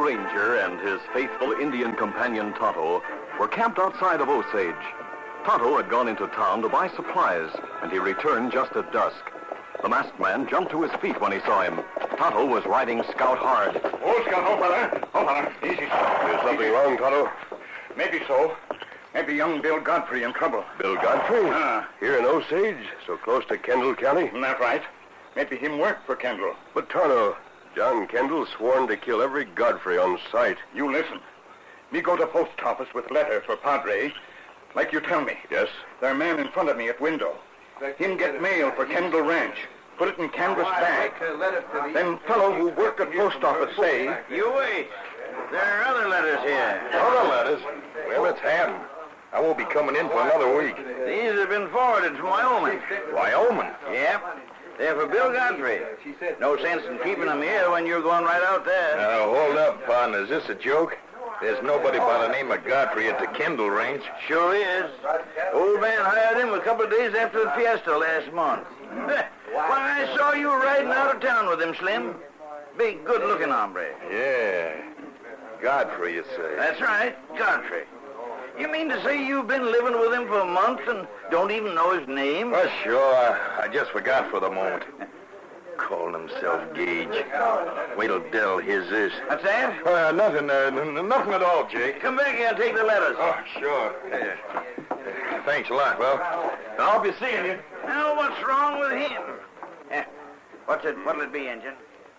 Ranger and his faithful Indian companion Tonto were camped outside of Osage. Tonto had gone into town to buy supplies, and he returned just at dusk. The masked man jumped to his feet when he saw him. Tonto was riding Scout hard. Oh, Scout, oh, fella. Easy, Scout. Is something wrong, Tonto? Maybe so. Maybe young Bill Godfrey in trouble. Bill Godfrey? Here in Osage, so close to Kendall County? That's right. Maybe him work for Kendall. But, Tonto, John Kendall sworn to kill every Godfrey on sight. You listen. Me go to post office with letter for Padre, like you tell me. Yes? There man in front of me at window. Him get mail for Kendall Ranch. Put it in canvas bag. Then fellow who work at post office say... You wait. There are other letters here. Other letters? Well, it's hand. I won't be coming in for another week. These have been forwarded from Wyoming. Wyoming? Yep. They're for Bill Godfrey. No sense in keeping them here when you're going right out there. Now, hold up, Pon. Is this a joke? There's nobody by the name of Godfrey at the Kendall Range. Sure is. Old man hired him a couple of days after the fiesta last month. Why, I saw you riding out of town with him, Slim. Big, good-looking hombre. Yeah. Godfrey, you say? That's right, Godfrey. You mean to say you've been living with him for a month and don't even know his name? Well, sure. I just forgot for the moment. Calling himself Gage. Wait till Dell hears this. What's that? Nothing at all, Jake. Come back here and take the letters. Oh, sure. Thanks a lot, well. I'll be seeing you. Now, what's wrong with him? What'll it be, Injun?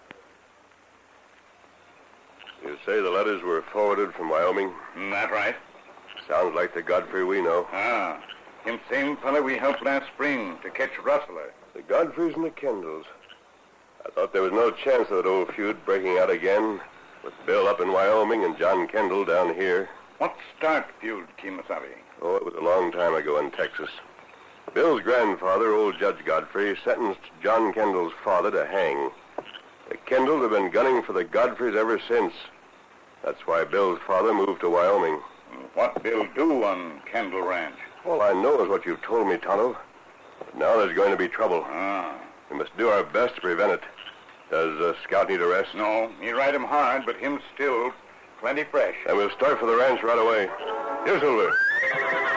You say the letters were forwarded from Wyoming? That's right. Sounds like the Godfrey we know. Him same fella we helped last spring to catch rustler. The Godfreys and the Kendalls. I thought there was no chance of that old feud breaking out again, with Bill up in Wyoming and John Kendall down here. What start feud, Kemosabe? Oh, it was a long time ago in Texas. Bill's grandfather, old Judge Godfrey, sentenced John Kendall's father to hang. The Kendalls have been gunning for the Godfreys ever since. That's why Bill's father moved to Wyoming. What Bill do on Kendall Ranch? All I know is what you've told me, Tonto. But now there's going to be trouble. We must do our best to prevent it. Does Scout need a rest? No, he ride him hard, but him still plenty fresh. Then we'll start for the ranch right away. Here, Silver.